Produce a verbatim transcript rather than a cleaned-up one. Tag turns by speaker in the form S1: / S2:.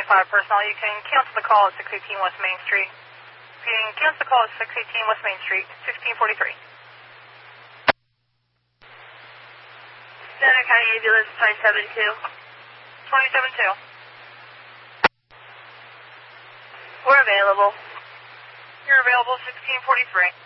S1: seventy-five personnel. You can cancel the call at six eighteen West Main Street. You can cancel the call at six eighteen West Main Street, fifteen forty-three.
S2: Center County Ambulance twenty-seven two.
S1: twenty-seven two.
S2: We're available.
S1: You're available sixteen forty-three.